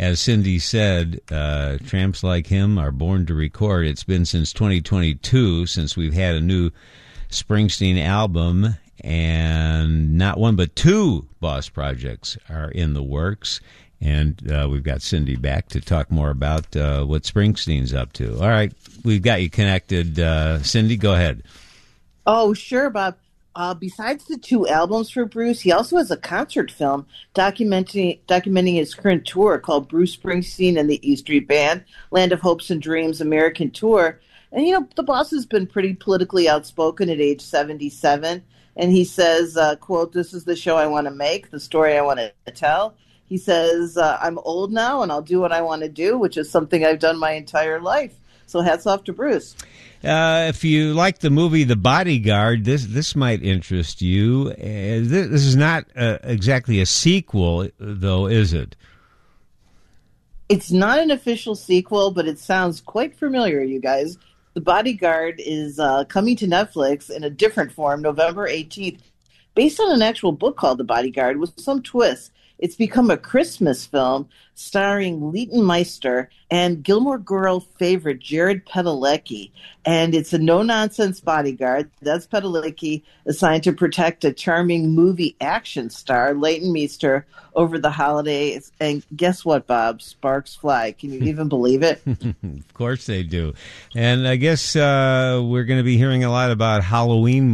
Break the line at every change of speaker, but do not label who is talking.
as Cindy said, tramps like him are born to record. It's been since 2022 since we've had a new Springsteen album, and not one but two Boss projects are in the works. And we've got Cindy back to talk more about what Springsteen's up to. All right, we've got you connected. Cindy, go ahead.
Oh, sure, Bob. Besides the two albums for Bruce, he also has a concert film documenting his current tour called Bruce Springsteen and the E Street Band, Land of Hopes and Dreams American Tour. And, the boss has been pretty politically outspoken at age 77. And he says, quote, "This is the show I want to make, the story I want to tell." He says, "I'm old now and I'll do what I want to do," which is something I've done my entire life. So hats off to Bruce.
If you like the movie The Bodyguard, this might interest you. This is not exactly a sequel, though, is it?
It's not an official sequel, but it sounds quite familiar, you guys. The Bodyguard is coming to Netflix in a different form, November 18th, based on an actual book called The Bodyguard with some twists. It's become a Christmas film starring Leighton Meester and Gilmore Girls favorite Jared Padalecki. And it's a no-nonsense bodyguard. That's Padalecki, assigned to protect a charming movie action star, Leighton Meester, over the holidays. And guess what, Bob? Sparks fly. Can you even believe it?
Of course they do. And I guess we're going to be hearing a lot about Halloween